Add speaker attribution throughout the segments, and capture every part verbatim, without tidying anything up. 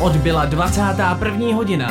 Speaker 1: Odbyla dvacátá první hodina.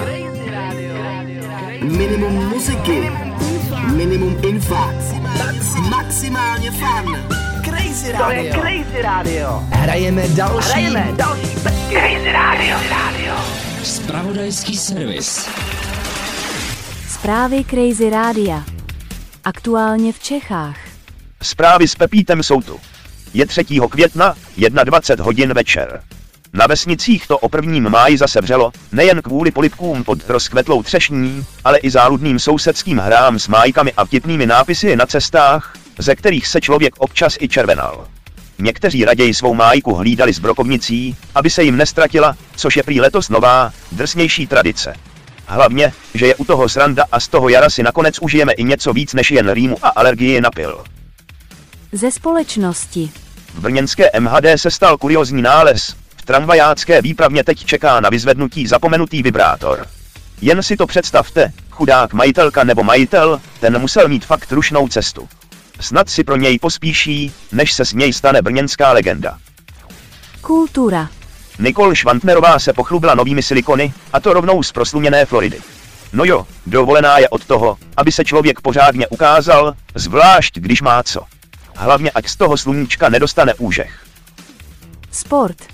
Speaker 2: Minimum muziky, minimum info, maximálně fun. Crazy Radio.
Speaker 3: To je Crazy Radio.
Speaker 2: Hrajeme další.
Speaker 3: Hrajeme další pecky. Crazy Radio. Radio.
Speaker 4: Zpravodajský servis.
Speaker 5: Zprávy Crazy Rádia. Aktuálně v Čechách.
Speaker 6: Zprávy s Pepítem jsou tu. Je třetího května, dvacet jedna hodin večer. Na vesnicích to o prvním máji zase vřelo, nejen kvůli polibkům pod rozkvetlou třešní, ale i záludným sousedským hrám s májkami a vtipnými nápisy na cestách, ze kterých se člověk občas i červenal. Někteří raději svou májku hlídali s brokovnicí, aby se jim nestratila, což je prý letos nová, drsnější tradice. Hlavně, že je u toho sranda a z toho jara si nakonec užijeme i něco víc než jen rýmu a alergii na pil.
Speaker 5: Ze společnosti.
Speaker 6: V brněnské M H D se stal kuriózní nález. V tramvajácké výpravně teď čeká na vyzvednutí zapomenutý vibrátor. Jen si to představte, chudák majitelka nebo majitel, ten musel mít fakt rušnou cestu. Snad si pro něj pospíší, než se z něj stane brněnská legenda.
Speaker 5: Kultura.
Speaker 6: Nicole Švantnerová se pochlubila novými silikony, a to rovnou z prosluněné Floridy. No jo, dovolená je od toho, aby se člověk pořádně ukázal, zvlášť když má co. Hlavně ať z toho sluníčka nedostane úžeh.
Speaker 5: Sport.